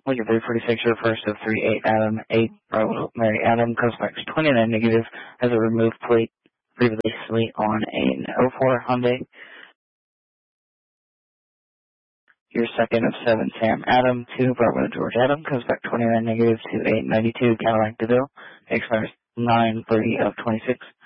Looking 346, your first of 38 Adam, 8 Bravo Mary Adam, comes back to 29 negative, has a removed plate previously on an 04 Hyundai. Your second of 7 Sam Adam, 2 Bravo George Adam, comes back 29 negative to 892 Cadillac DeVille, expires 9/30 of 26.